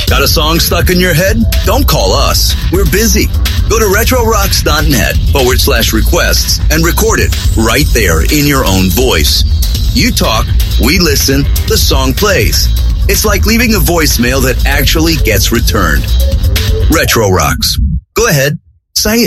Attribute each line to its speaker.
Speaker 1: Got a song stuck in your head? Don't call us. We're busy. Go to retrorocks.net/requests and record it right there in your own voice. You talk, we listen, the song plays. It's like leaving a voicemail that actually gets returned. Retro Rocks. Go ahead,